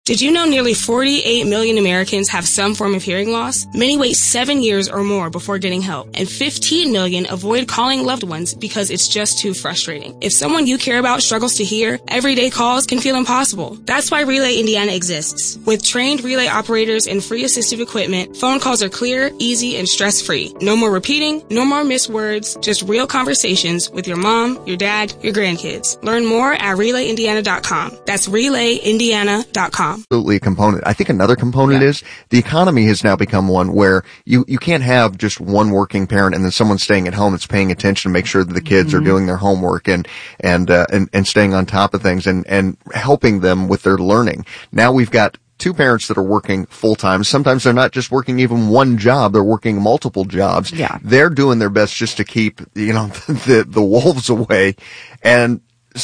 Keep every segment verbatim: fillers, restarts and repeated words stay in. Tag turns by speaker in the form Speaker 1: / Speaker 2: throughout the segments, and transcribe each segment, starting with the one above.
Speaker 1: Did you know nearly forty-eight million Americans have some form of hearing loss? Many wait seven years or more before getting help, and fifteen million avoid calling loved ones because it's just too frustrating. If someone you care about struggles to hear, everyday calls can feel impossible. That's why Relay Indiana exists. With trained relay operators and free assistive equipment, phone calls are clear, easy, and stress-free. No more repeating, no more missed words, just real conversations with your mom, your dad, your grandkids. Learn more at relay indiana dot com. That's relay indiana dot com.
Speaker 2: Absolutely a component. I think another component
Speaker 3: Yeah.
Speaker 2: is the economy has now become one where you, you can't have just one working parent and then someone staying at home that's paying attention to make sure that the kids
Speaker 3: Mm-hmm.
Speaker 2: are doing their homework and, and, uh, and, and staying on top of things and, and helping them with their learning. Now we've got two parents that are working full time. Sometimes they're not just working even one job, they're working multiple jobs.
Speaker 3: Yeah.
Speaker 2: They're doing their best just to keep, you know, the, the wolves away. And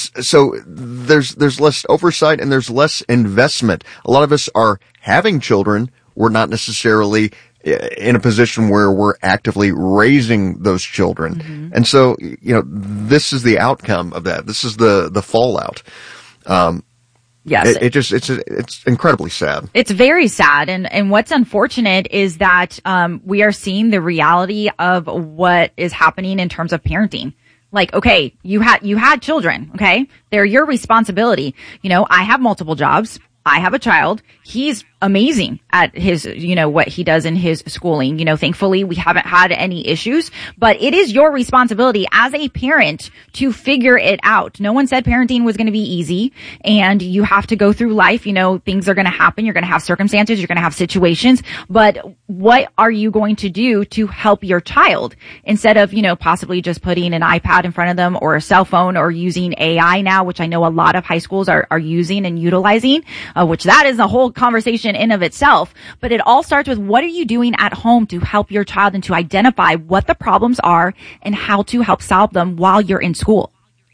Speaker 2: so there's, there's less oversight and there's less investment. A lot of us are having children. We're not necessarily in a position where we're actively raising those children. Mm-hmm. And so, you know, this is the outcome of that. This is the, the fallout. Um,
Speaker 3: Yes.
Speaker 2: It, it just, it's, it's incredibly sad.
Speaker 3: It's very sad. And, and what's unfortunate is that, um, we are seeing the reality of what is happening in terms of parenting. Like, okay, you had, you had children. Okay. They're your responsibility. You know, I have multiple jobs. I have a child. He's amazing at his, you know, what he does in his schooling. You know, thankfully we haven't had any issues, but it is your responsibility as a parent to figure it out. No one said parenting was going to be easy, and you have to go through life. You know, things are going to happen. You're going to have circumstances. You're going to have situations, but what are you going to do to help your child instead of, you know, possibly just putting an iPad in front of them or a cell phone or using A I now, which I know a lot of high schools are, are using and utilizing, uh, which that is a whole conversation in of itself. But it all starts with, what are you doing at home to help your child and to identify what the problems are and how to help solve them while you're in school?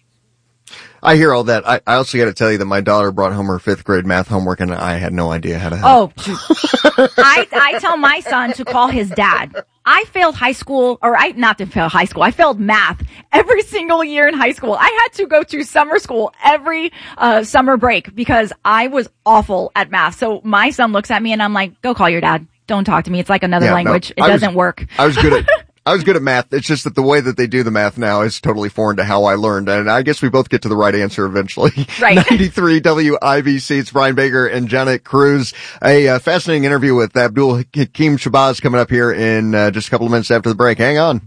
Speaker 2: I hear all that. I, I also got to tell you that my daughter brought home her fifth grade math homework and I had no idea how to help.
Speaker 3: Oh, I, I tell my son to call his dad. I failed high school, or I, not to fail high school, I failed math every single year in high school. I had to go to summer school every, uh, summer break because I was awful at math. So my son looks at me and I'm like, go call your dad. Don't talk to me. It's like another
Speaker 2: Yeah,
Speaker 3: language.
Speaker 2: no,
Speaker 3: it
Speaker 2: I was-
Speaker 3: doesn't work.
Speaker 2: I was good at, I was good at math. It's just that the way that they do the math now is totally foreign to how I learned. And I guess we both get to the right answer eventually.
Speaker 3: Right.
Speaker 2: ninety-three W I B C. It's Brian Baker and Janet Cruz. A uh, fascinating interview with Abdul Hakim Shabazz coming up here in uh, just a couple of minutes after the break. Hang on.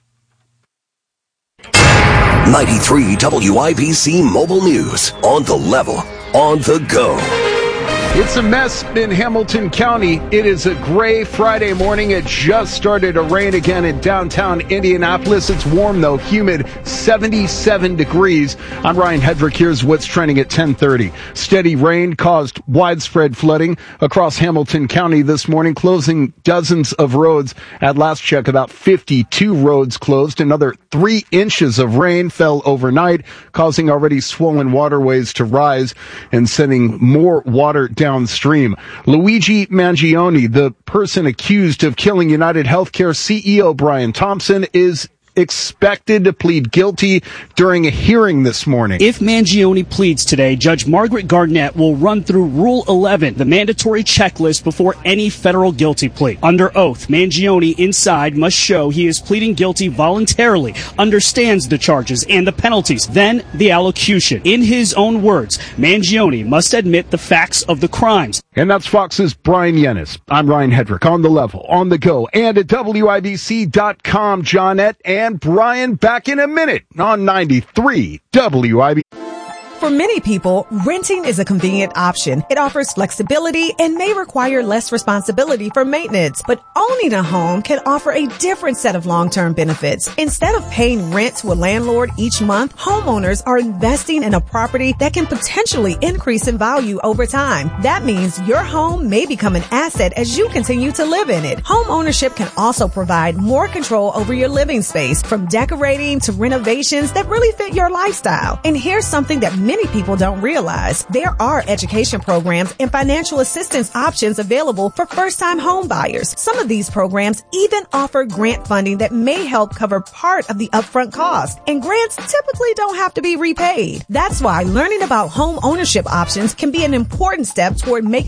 Speaker 4: ninety-three W I B C Mobile News. On the level. On the go.
Speaker 5: It's a mess in Hamilton County. It is a gray Friday morning. It just started to rain again in downtown Indianapolis. It's warm, though, humid, seventy-seven degrees. I'm Ryan Hedrick. Here's what's trending at ten thirty. Steady rain caused widespread flooding across Hamilton County this morning, closing dozens of roads. At last check, about fifty-two roads closed. Another three inches of rain fell overnight, causing already swollen waterways to rise and sending more water downstream. Luigi Mangione, the person accused of killing United Healthcare C E O Brian Thompson, is expected to plead guilty during a hearing this morning.
Speaker 6: If Mangione pleads today, Judge Margaret Garnett will run through Rule eleven, the mandatory checklist before any federal guilty plea. Under oath, Mangione inside must show he is pleading guilty voluntarily, understands the charges and the penalties, then the allocution. In his own words, Mangione must admit the facts of the crimes.
Speaker 5: And that's Fox's Brian Yennis. I'm Ryan Hedrick, on the level, on the go, and at W I B C dot com. Johnette and Brian back in a minute on ninety-three W I B C.
Speaker 7: For many people, renting is a convenient option. It offers flexibility and may require less responsibility for maintenance. But owning a home can offer a different set of long-term benefits. Instead of paying rent to a landlord each month, homeowners are investing in a property that can potentially increase in value over time. That means your home may become an asset as you continue to live in it. Home ownership can also provide more control over your living space, from decorating to renovations that really fit your lifestyle. And here's something that many people don't realize. There are education programs and financial assistance options available for first-time home buyers. Some of these programs even offer grant funding that may help cover part of the upfront cost. And grants typically don't have to be repaid. That's why learning about home ownership options can be an important step toward making